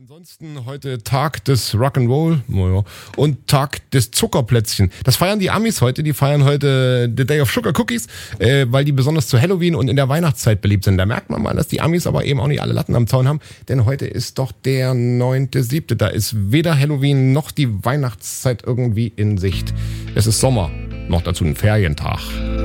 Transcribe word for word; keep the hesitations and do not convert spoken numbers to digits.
Ansonsten heute Tag des Rock'n'Roll und Tag des Zuckerplätzchen. Das feiern die Amis heute. Die feiern heute The Day of Sugar Cookies, äh, weil die besonders zu Halloween und in der Weihnachtszeit beliebt sind. Da merkt man mal, dass die Amis aber eben auch nicht alle Latten am Zaun haben. Denn heute ist doch der neunte siebte Da ist weder Halloween noch die Weihnachtszeit irgendwie in Sicht. Es ist Sommer. Noch dazu ein Ferientag.